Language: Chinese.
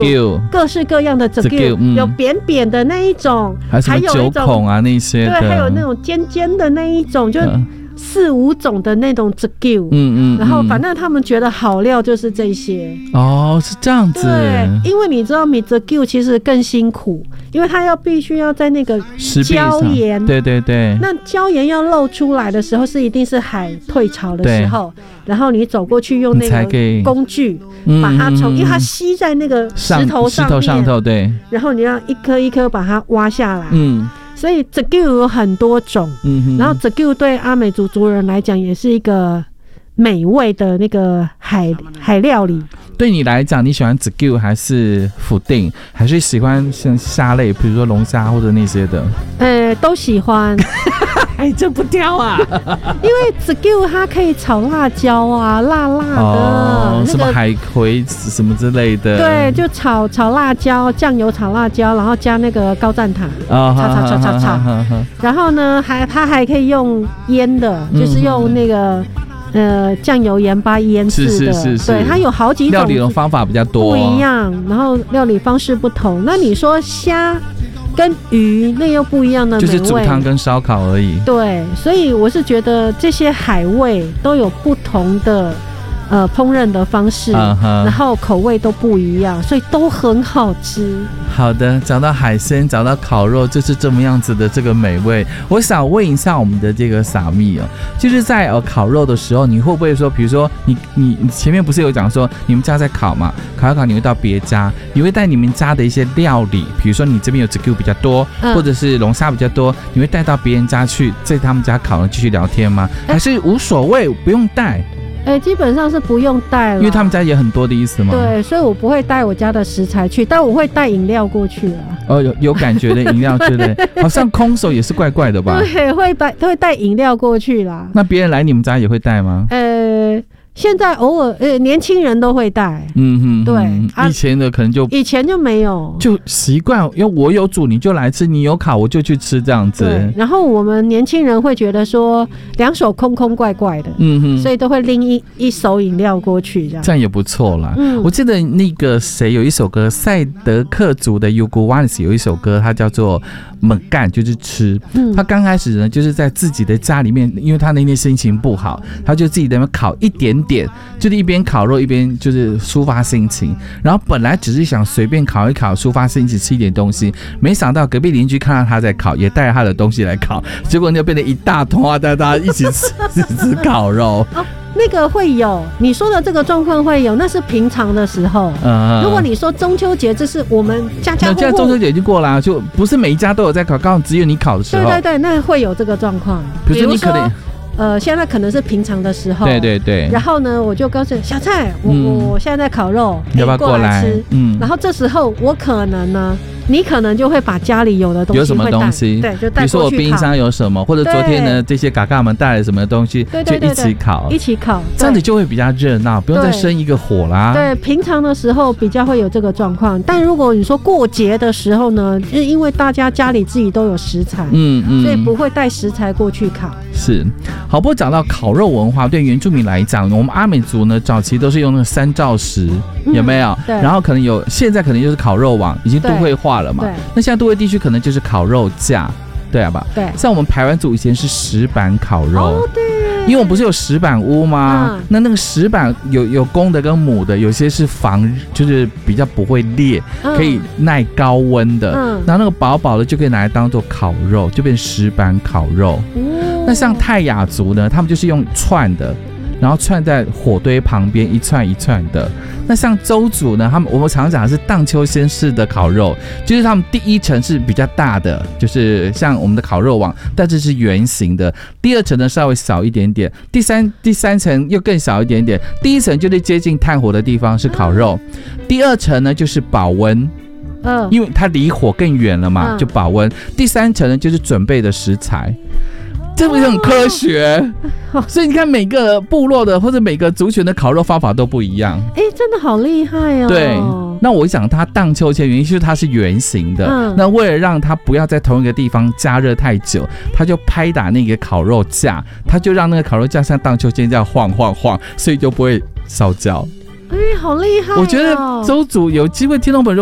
各式各样的 zgu，有扁扁的那一种， 还有什么9孔啊那些的， 对，还有那种尖尖的那一种，就4、5种的那种 zgu，然后反正他们觉得好料就是这些。 哦，是这样子。 对，因为你知道米 zgu 其实更辛苦，因为它必须要在那个礁岩， 对对对， 那礁岩要露出来的时候，一定是海退潮的时候，然后你走过去用那个工具把它因为它吸在那个石头上头， 对， 然后你要一颗一颗把它挖下来，所以 zgu 有很多种，然后 zgu 对阿美族族人来讲也是一个美味的那个海料理。 对你来讲，你喜欢 zgu 还是腐丁，还是喜欢像虾类，比如说龙虾或者那些的？ 都喜欢。 哎，这不挑啊！ 因为 zgu 它可以炒辣椒啊，辣辣的， 什么海葵什么之类的。 对，就炒辣椒，酱油炒辣椒，然后加那个高赞糖，炒。然后呢，它还可以用腌的，就是用那个酱油盐巴腌制的。是。对，它有好几种料理的方法比较多， 不一样，然后料理方式不同。那你说虾跟鱼那又不一样的美味， 就是煮汤跟烧烤而已。 对，所以我是觉得这些海味都有不同的烹饪的方式，然后口味都不一样，所以都很好吃。 好的，找到海鲜，找到烤肉，就是这么样子的这个美味。我想问一下我们的这个撒蜜哦，就是在烤肉的时候，你会不会说，比如说你前面不是有讲说你们家在烤嘛，烤一烤你会到别家，你会带你们家的一些料理，比如说你这边有 zgu 比较多，或者是龙虾比较多，你会带到别人家去，在他们家烤了继续聊天吗？还是无所谓不用带？ 基本上是不用带了， 因为他们家也很多的意思嘛。 对，所以我不会带我家的食材去，但我会带饮料过去了。 有感觉的饮料之类，好像空手也是怪怪的吧？ 对，会带饮料过去啦。 那别人来你们家也会带吗？ 现在偶尔年轻人都会带，对， 以前的可能以前就没有， 就习惯，因为我有煮你就来吃，你有烤我就去吃这样子。 对，然后我们年轻人会觉得说两手空空怪怪的，所以都会拎一手饮料过去，这样也不错啦。我记得那个谁有一首歌，赛德克族的 Yuguwanis 有一首歌，它叫做猛干，就是吃。他刚开始呢，就是在自己的家里面，因为他那天心情不好，他就自己在那边烤一点点，就是一边烤肉一边就是抒发心情。然后本来只是想随便烤一烤，抒发心情，吃一点东西，没想到隔壁邻居看到他在烤，也带着他的东西来烤，结果就变成一大团啊，大家一起吃烤肉。 那个会有你说的这个状况会有，那是平常的时候。如果你说中秋节，这是我们家家户户， 现在中秋节已经过了，就不是每一家都有在烤，刚好只有你烤的时候。 对，那会有这个状况。 比如说你可能。 现在可能是平常的时候， 对。 然后呢，我就告诉你，小蔡，我现在在烤肉， 要不要过来吃？ 然后这时候我可能呢，你可能就会把家里有的东西， 有什么东西， 对，就带过去烤。 比如说我冰箱有什么，或者昨天呢这些嘎嘎们带来什么东西，就一起烤，这样子就会比较热闹，不用再生一个火啦。 对，平常的时候比较会有这个状况，但如果你说过节的时候呢，就是因为大家家里自己都有食材，所以不会带食材过去烤。 是，好，不过讲到烤肉文化，对原住民来讲，我们阿美族呢早期都是用那个三照石，有没有？ 对。 然后可能现在可能就是烤肉网，已经都会化了嘛。对。那现在都会地区可能就是烤肉架，对吧？对。像我们排湾族以前是石板烤肉， 对。 因为我们不是有石板屋吗？那个石板有公的跟母的，有些是就是比较不会裂，可以耐高温的。然后那个薄薄的就可以拿来当做烤肉，就变石板烤肉。那像泰雅族呢，他们就是用串的，然后串在火堆旁边，一串一串的。那像周族呢，我们常讲的是荡秋千式的烤肉，就是他们第一层是比较大的，就是像我们的烤肉网，但这是圆形的。第二层呢稍微小一点点，第三层又更小一点点。第一层就是接近炭火的地方是烤肉，第二层呢就是保温。因为它离火更远了嘛，就保温。第三层呢就是准备的食材。这不是很科学？所以你看每个部落的或者每个族群的烤肉方法都不一样。 真的好厉害哦。 对，那我想它荡秋千原因就是它是圆形的，那为了让它不要在同一个地方加热太久，它就拍打那个烤肉架，它就让那个烤肉架像荡秋千这样晃晃晃，所以就不会烧焦。 好厉害！ 我觉得周组有机会，听众朋友